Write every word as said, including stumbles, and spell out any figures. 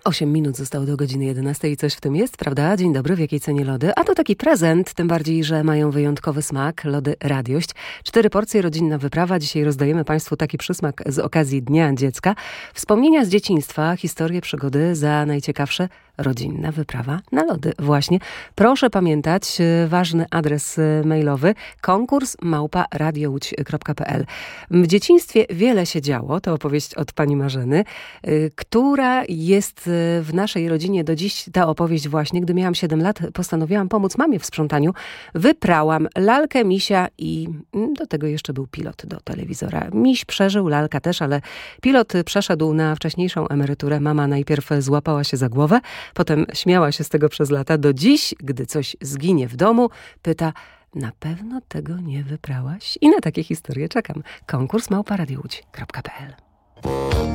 Osiem minut zostało do godziny jedenastej i coś w tym jest, prawda? Dzień dobry, w jakiej cenie lody? A to taki prezent, tym bardziej, że mają wyjątkowy smak. Lody Radiość. Cztery porcje, rodzinna wyprawa. Dzisiaj rozdajemy Państwu taki przysmak z okazji Dnia Dziecka. Wspomnienia z dzieciństwa, historie, przygody za najciekawsze. Rodzinna wyprawa na lody. Właśnie. Proszę pamiętać, ważny adres mailowy konkurs małpa radiołódź kropka pe el. W dzieciństwie wiele się działo, to opowieść od pani Marzeny, która jest w naszej rodzinie do dziś. Ta opowieść właśnie, gdy miałam siedem lat, postanowiłam pomóc mamie w sprzątaniu. Wyprałam lalkę, misia i do tego jeszcze był pilot do telewizora. Miś przeżył, lalka też, ale pilot przeszedł na wcześniejszą emeryturę. Mama najpierw złapała się za głowę, potem śmiała się z tego przez lata. Do dziś, gdy coś zginie w domu, pyta: na pewno tego nie wyprałaś? I na takie historie czekam. Konkurs małpa radiołódź kropka pe el.